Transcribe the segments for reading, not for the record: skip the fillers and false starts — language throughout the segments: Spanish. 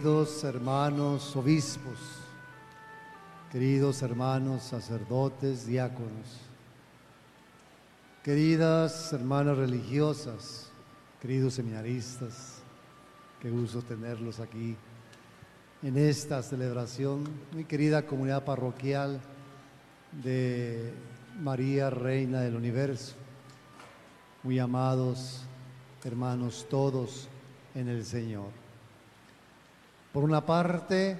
Queridos hermanos obispos, queridos hermanos sacerdotes, diáconos, queridas hermanas religiosas, queridos seminaristas, qué gusto tenerlos aquí en esta celebración, mi querida comunidad parroquial de María, Reina del Universo, muy amados hermanos todos en el Señor. Por una parte,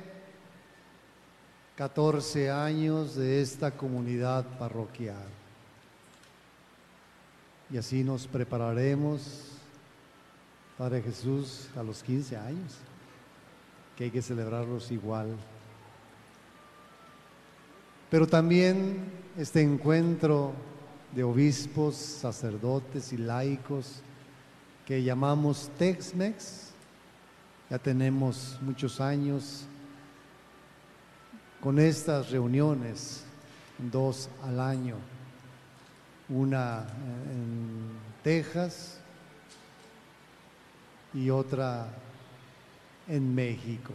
14 años de esta comunidad parroquial. Y así nos prepararemos, Padre Jesús, a los 15 años, que hay que celebrarlos igual. Pero también este encuentro de obispos, sacerdotes y laicos que llamamos Tex-Mex. Ya tenemos muchos años con estas reuniones, 2 al año, una en Texas y otra en México.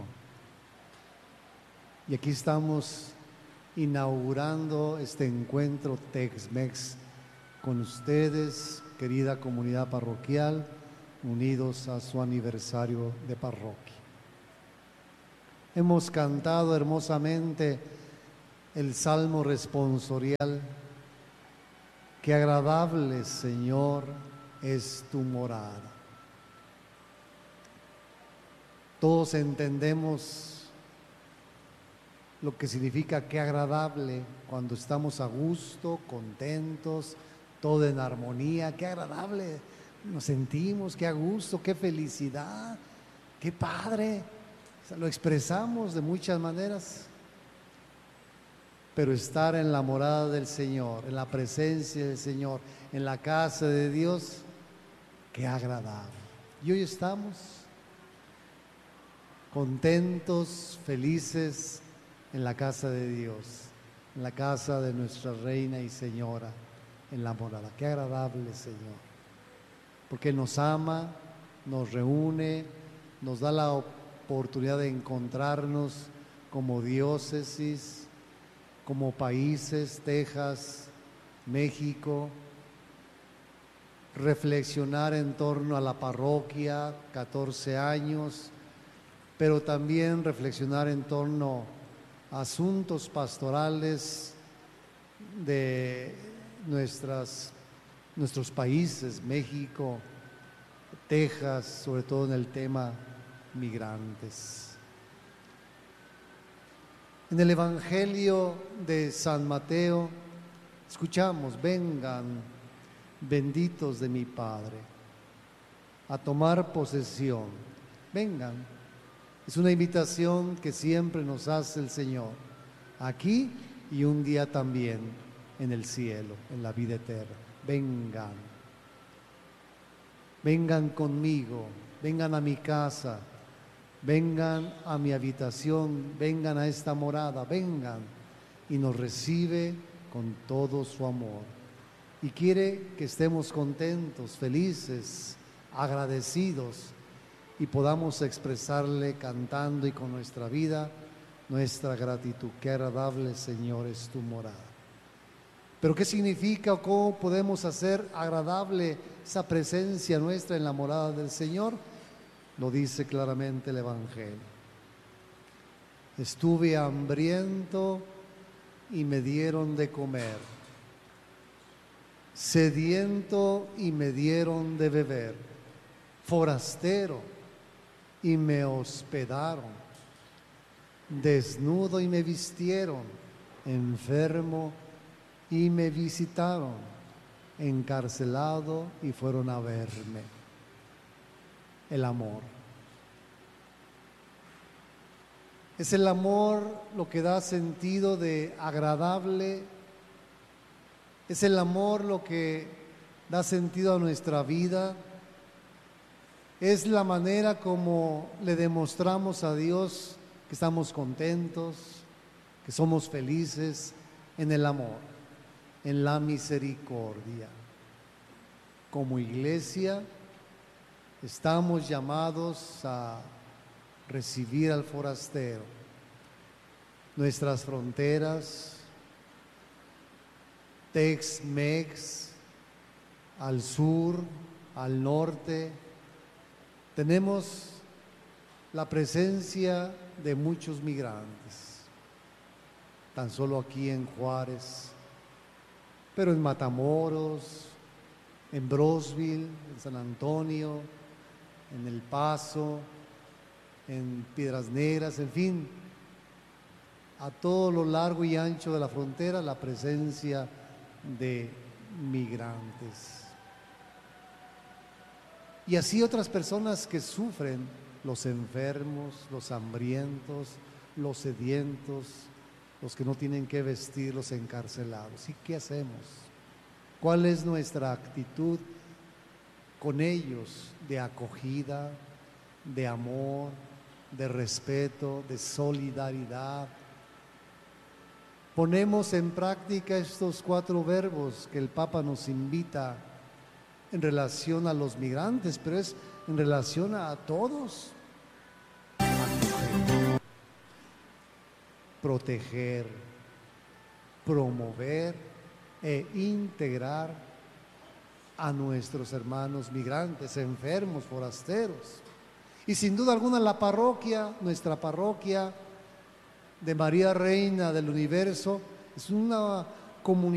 Y aquí estamos inaugurando este encuentro Tex-Mex con ustedes, querida comunidad parroquial, unidos a su aniversario de parroquia. Hemos cantado hermosamente el Salmo responsorial. Qué agradable, Señor, es tu morada. Todos entendemos lo que significa qué agradable cuando estamos a gusto, contentos, todo en armonía, qué agradable nos sentimos, qué a gusto, qué felicidad, qué padre. O sea, lo expresamos de muchas maneras, pero estar en la morada del Señor, en la presencia del Señor, en la casa de Dios, qué agradable. Y hoy estamos contentos, felices en la casa de Dios, en la casa de nuestra Reina y Señora, en la morada. Qué agradable, Señor, porque nos ama, nos reúne, nos da la oportunidad de encontrarnos como diócesis, como países, Texas, México, reflexionar en torno a la parroquia, 14 años, pero también reflexionar en torno a asuntos pastorales de nuestros países, México, Texas, sobre todo en el tema migrantes. En el Evangelio de San Mateo escuchamos: vengan, benditos de mi Padre, a tomar posesión. Vengan. Es una invitación que siempre nos hace el Señor, aquí y un día también en el cielo, en la vida eterna. Vengan, vengan conmigo, vengan a mi casa, vengan a mi habitación, vengan a esta morada, vengan. Y nos recibe con todo su amor. Y quiere que estemos contentos, felices, agradecidos, y podamos expresarle cantando y con nuestra vida nuestra gratitud. Qué agradable, Señor, es tu morada. Pero ¿qué significa o cómo podemos hacer agradable esa presencia nuestra en la morada del Señor? Lo dice claramente el Evangelio. Estuve hambriento y me dieron de comer, sediento y me dieron de beber, forastero y me hospedaron, desnudo y me vistieron, enfermo y me visitaron, encarcelado y fueron a verme. El amor. Es el amor lo que da sentido de agradable. Es el amor lo que da sentido a nuestra vida. Es la manera como le demostramos a Dios que estamos contentos, que somos felices en el amor, en la misericordia. Como iglesia estamos llamados a recibir al forastero. Nuestras fronteras, Tex-Mex, al sur, al norte, tenemos la presencia de muchos migrantes, tan solo aquí en Juárez, pero en Matamoros, en Brosville, en San Antonio, en El Paso, en Piedras Negras, en fin, a todo lo largo y ancho de la frontera, la presencia de migrantes. Y así otras personas que sufren, los enfermos, los hambrientos, los sedientos, los que no tienen que vestir, los encarcelados. ¿Y qué hacemos? ¿Cuál es nuestra actitud con ellos de acogida, de amor, de respeto, de solidaridad? Ponemos en práctica estos 4 verbos que el Papa nos invita en relación a los migrantes, pero es en relación a todos. Proteger, promover e integrar a nuestros hermanos migrantes, enfermos, forasteros. Y sin duda alguna la parroquia, nuestra parroquia de María Reina del Universo, es una comunidad